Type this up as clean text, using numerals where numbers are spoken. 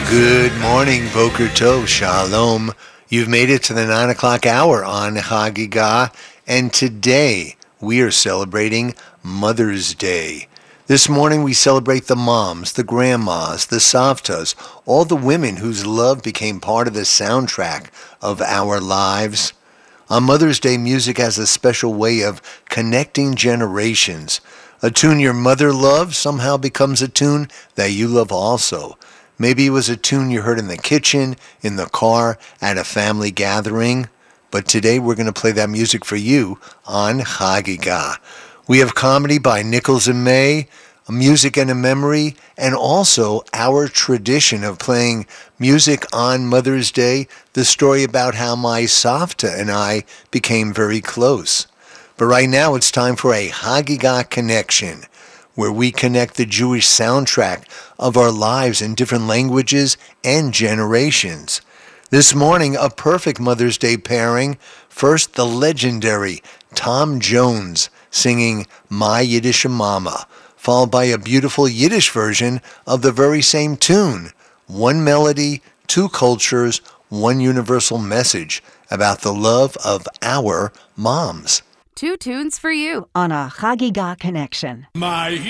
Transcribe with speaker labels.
Speaker 1: Good morning, Boker Tov, Shalom. You've made it to the 9 o'clock hour on Hagigah, and today we are celebrating Mother's Day. This morning we celebrate the moms, the grandmas, the savtas, all the women whose love became part of the soundtrack of our lives. On Mother's Day, music has a special way of connecting generations. A tune your mother loved somehow becomes a tune that you love also. Maybe it was a tune you heard in the kitchen, in the car, at a family gathering. But today we're going to play that music for you on Hagigah. We have comedy by Nichols and May, music and a memory, and also our tradition of playing music on Mother's Day, the story about how my Savta and I became very close. But right now it's time for a Hagigah connection, where we connect the Jewish soundtrack of our lives in different languages and generations. This morning, a perfect Mother's Day pairing. First, the legendary Tom Jones singing My Yiddish Mama, followed by a beautiful Yiddish version of the very same tune. One melody, two cultures, one universal message about the love of our moms.
Speaker 2: Two tunes for you on a Hagigah connection.